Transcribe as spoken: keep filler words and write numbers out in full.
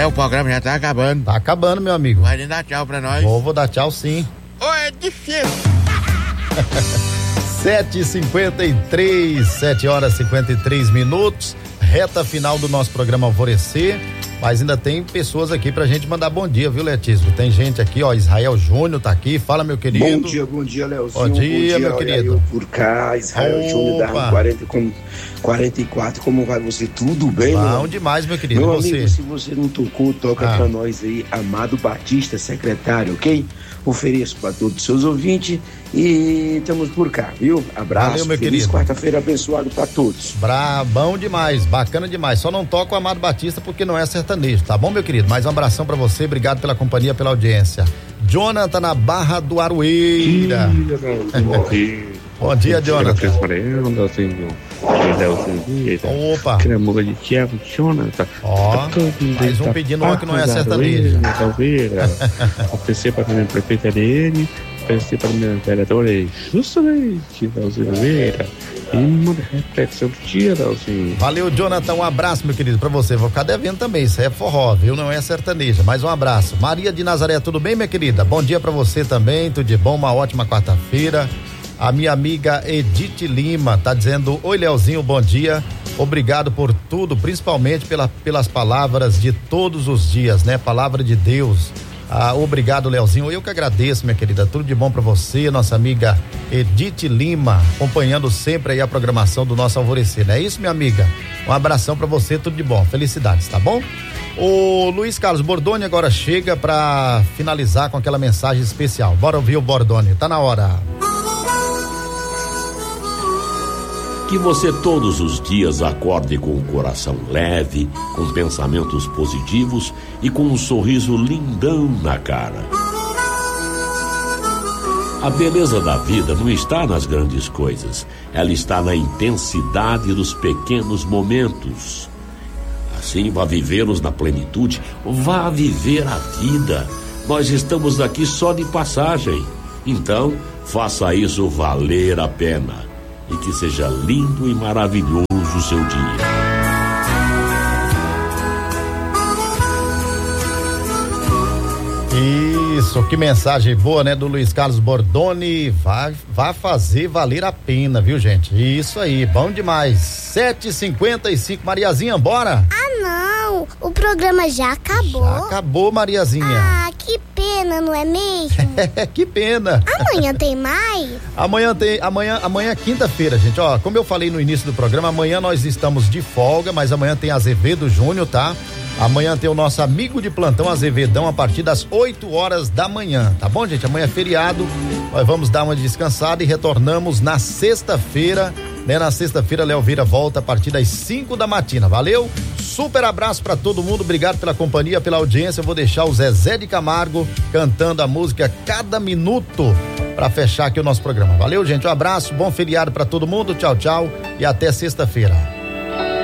É, o programa já tá acabando. Tá acabando, meu amigo. Vai dar tchau pra nós. Vou, vou dar tchau sim. Ô, é difícil. sete e cinquenta e três, sete horas e cinquenta e três minutos, reta final do nosso programa Alvorecer, mas ainda tem pessoas aqui pra gente mandar bom dia, viu, Letício? Tem gente aqui, ó, Israel Júnior tá aqui, fala, meu querido. Bom dia, bom dia, Leozinho. Bom dia, bom dia meu querido. Eu por cá, Israel Júnior da quarenta, com quarenta e quatro, como vai você? Tudo bem, bom? Bom meu? demais, meu querido. Meu e amigo, você? se você não tocou, toca ah. pra nós aí, Amado Batista, secretário, ok? Ofereço para todos os seus ouvintes e estamos por cá, viu? Abraço, valeu, meu feliz querido. Quarta-feira abençoado para todos. Brabão demais, bacana demais. Só não toca o Amado Batista porque não é sertanejo, tá bom, meu querido? Mais um abração para você, obrigado pela companhia, pela audiência. Jonathan na Barra do Aroeira. Bom dia, Jonathan. Opa. Cremoga de Tiago, Jonathan. Ó, mais um pedindo uma que não é sertaneja. O P C para minha prefeita dele, o P C para minha vereadora é justamente Dalzinho Oliveira. E uma reflexão do dia, Dalzinho. Valeu, Jonathan, um abraço, meu querido, pra você. Vou ficar devendo também, isso aí é forró, viu? Não é sertaneja, mas um abraço. Maria de Nazaré, tudo bem, minha querida? Bom dia pra você também, tudo de bom, uma ótima quarta-feira. A minha amiga Edith Lima tá dizendo: oi, Leozinho, bom dia, obrigado por tudo, principalmente pela, pelas palavras de todos os dias, né? Palavra de Deus. Ah, obrigado, Leozinho, eu que agradeço, minha querida, tudo de bom pra você, nossa amiga Edith Lima, acompanhando sempre aí a programação do nosso Alvorecer, não é isso, minha amiga? Um abração pra você, tudo de bom, felicidades, tá bom? O Luiz Carlos Bordoni agora chega pra finalizar com aquela mensagem especial. Bora ouvir o Bordoni, tá na hora. Que você todos os dias acorde com o coração leve, com pensamentos positivos e com um sorriso lindão na cara. A beleza da vida não está nas grandes coisas, ela está na intensidade dos pequenos momentos. Assim, vá vivê-los na plenitude, vá viver a vida. Nós estamos aqui só de passagem, então faça isso valer a pena. E que seja lindo e maravilhoso o seu dia. Isso, que mensagem boa, né, do Luiz Carlos Bordoni. Vai, vai fazer valer a pena, viu, gente? Isso aí, bom demais. sete e cinquenta e cinco, Mariazinha, bora? Ah, não, o programa já acabou. Já acabou, Mariazinha. Ah, que pena, não é mesmo? Que pena. Amanhã tem mais? Amanhã tem, amanhã, amanhã é quinta-feira, gente, ó, como eu falei no início do programa, amanhã nós estamos de folga, mas amanhã tem Azevedo Júnior, tá? Amanhã tem o nosso amigo de plantão Azevedão a partir das oito horas da manhã, tá bom, gente? Amanhã é feriado, nós vamos dar uma descansada e retornamos na sexta-feira, né? Na sexta-feira, Léo Vieira volta a partir das cinco da matina, valeu? Super abraço pra todo mundo, obrigado pela companhia, pela audiência. Eu vou deixar o Zezé de Camargo cantando a música Cada Minuto pra fechar aqui o nosso programa. Valeu, gente, um abraço, bom feriado pra todo mundo, tchau, tchau e até sexta-feira.